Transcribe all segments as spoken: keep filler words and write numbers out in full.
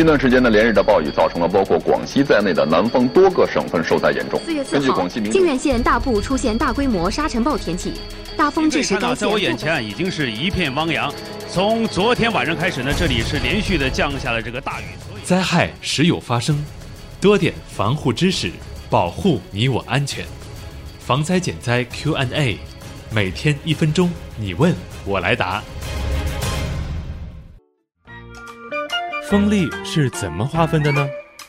近段时间呢，连日的暴雨造成了包括广西在内的南方多个省份受灾严重。 四月四号，靖远县大部出现大规模沙尘暴天气，大风致使该县。 在我眼前已经是一片汪洋。从昨天晚上开始呢，这里是连续的降下了这个大雨。 灾害时有发生，多点防护知识，保护你我安全。防灾减灾 Q and A， 每天一分钟，你问我来答。风力是怎么划分的呢？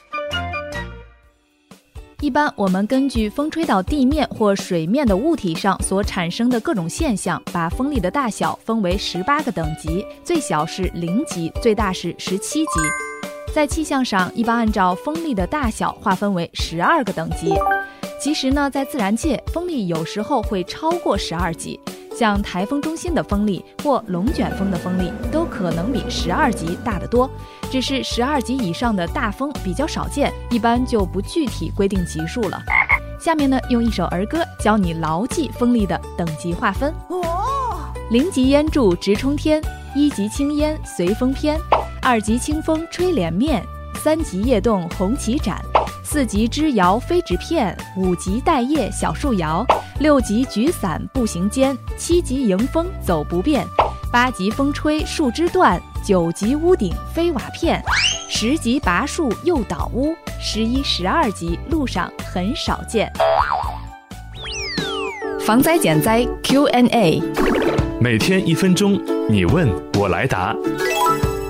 一般我们根据风吹到地面或水面的物体上所产生的各种现象，把风力的大小分为十八个等级，最小是零级，最大是十七级。在气象上，一般按照风力的大小划分为十二个等级。其实呢，在自然界，风力有时候会超过十二级。像台风中心的风力或龙卷风的风力都可能比十二级大得多，只是十二级以上的大风比较少见，一般就不具体规定级数了。下面呢，用一首儿歌教你牢记风力的等级划分。零级烟柱直冲天，一级轻烟随风偏，二级清风吹脸面，三级叶动红旗展，四级枝摇飞纸片，五级带叶小树摇，六级举伞步行间，七级迎风走不便，八级风吹树枝断，九级屋顶飞瓦片，十级拔树又倒屋，十一、十二级路上很少见。防灾减灾 Q and A， 每天一分钟，你问我来答。